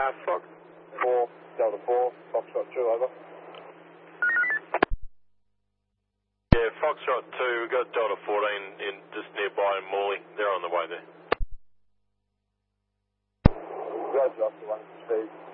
Fox 4, Delta 4, Foxtrot 2, over. Yeah, Foxtrot 2, we've got Delta 14 in just nearby in Morley. They're on the way there. Roger, off the 1 speed.